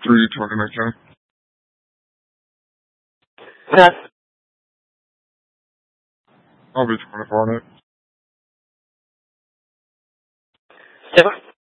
Who are you talking to, Ken? Yes. I'll be 24 on it. Stefan?